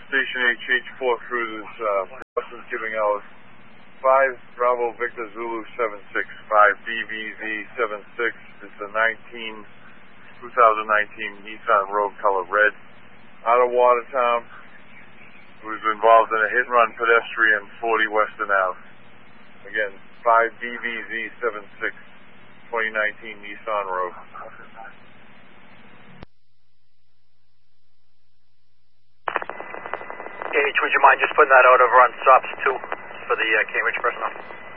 Station HH4 cruisers, Boston's giving out 5 Bravo Victor Zulu 76, 5 DVZ 76. It's a 2019 Nissan Rogue color red. Out of Watertown, who's involved in a hit-and-run pedestrian 40 Western Ave. Again, 5 DVZ 76, 2019 Nissan Rogue. H, would you mind just putting that out over on SOPS 2 for the Cambridge personnel?